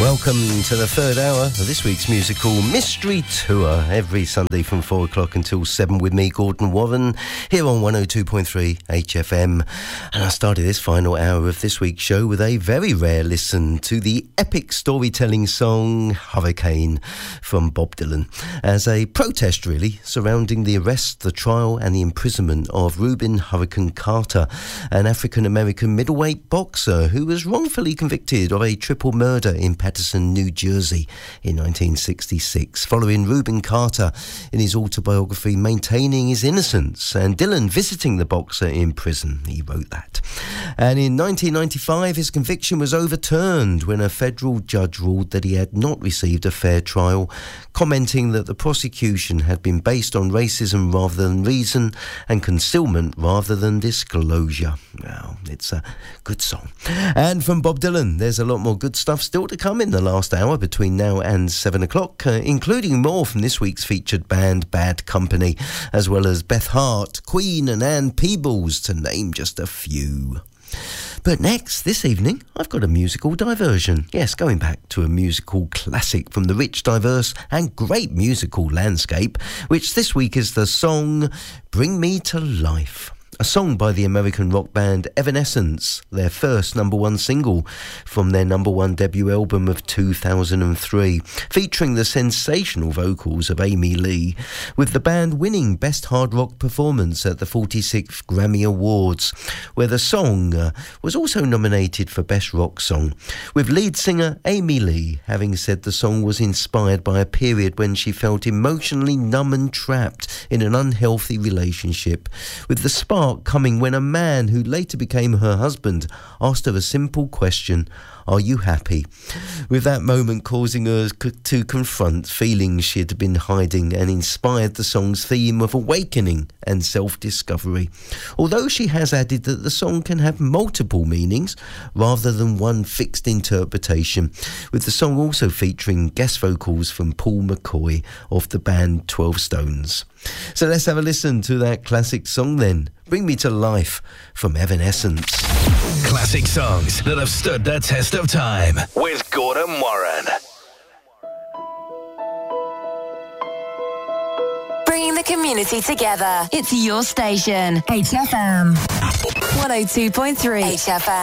Welcome to the third hour of this week's musical Mystery Tour, every Sunday from 4 o'clock until 7 with me, Gordon Warren, here on 102.3 HFM. And I started this final hour of this week's show with a very rare listen to the epic storytelling song Hurricane from Bob Dylan, as a protest really surrounding the arrest, the trial and the imprisonment of Rubin Hurricane Carter, an African-American middleweight boxer who was wrongfully convicted of a triple murder in Paterson, New Jersey in 1966, following Rubin Carter in his autobiography Maintaining His Innocence, and Dylan visiting the boxer in prison. He wrote that. And in 1995, his conviction was overturned when a federal judge ruled that he had not received a fair trial, commenting that the prosecution had been based on racism rather than reason and concealment rather than disclosure. Well, it's a good song. And from Bob Dylan, there's a lot more good stuff still to come in the last hour between now and 7 o'clock, including more from this week's featured band Bad Company, as well as Beth Hart, Queen and Ann Peebles, to name just a few. But next, this evening, I've got a musical diversion. Yes, going back to a musical classic from the rich, diverse and great musical landscape, which this week is the song Bring Me to Life. A song by the American rock band Evanescence, their first number one single from their number one debut album of 2003, featuring the sensational vocals of Amy Lee, with the band winning Best Hard Rock Performance at the 46th Grammy Awards, where the song was also nominated for Best Rock Song, with lead singer Amy Lee having said the song was inspired by a period when she felt emotionally numb and trapped in an unhealthy relationship, with the spark coming when a man who later became her husband asked her a simple question: are you happy? With that moment causing her to confront feelings she had been hiding, and inspired the song's theme of awakening and self-discovery. Although she has added that the song can have multiple meanings rather than one fixed interpretation, with the song also featuring guest vocals from Paul McCoy of the band 12 Stones. So let's have a listen to that classic song then. Bring Me to Life from Evanescence. Classic songs that have stood the test of time with Gordon Warren. Bringing the community together. It's your station, HFM. 102.3 HFM.